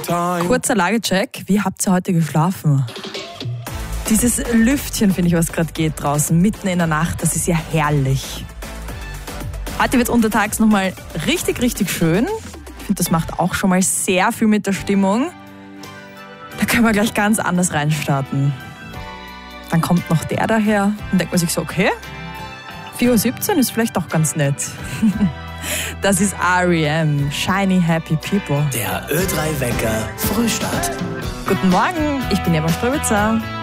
Kurzer Lagecheck, wie habt ihr heute geschlafen? Dieses Lüftchen, finde ich, was gerade geht draußen, mitten in der Nacht, das ist ja herrlich. Heute wird untertags nochmal richtig, richtig schön. Ich finde, das macht auch schon mal sehr viel mit der Stimmung. Da können wir gleich ganz anders reinstarten. Dann kommt noch der daher und denkt man sich so, okay, 4:17 Uhr ist vielleicht doch ganz nett. Das ist R.E.M., Shiny Happy People. Der Ö3-Wecker Frühstart. Guten Morgen, ich bin Eva Ströbitzer.